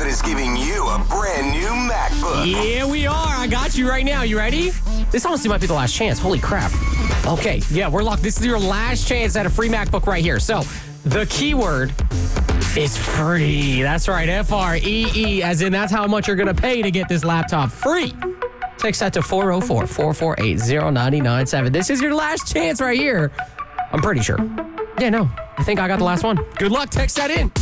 is giving you a brand new MacBook. Yeah, we are. I got you right now. You ready? This honestly might be the last chance. Holy crap. Okay, yeah, we're locked. This is your last chance at a free MacBook right here. So, the keyword is free. That's right, F-R-E-E, as in that's how much you're going to pay to get this laptop free. Text that to 404-448-0997. This is your last chance right here. I'm pretty sure. Yeah, no, I think I got the last one. Good luck. Text that in.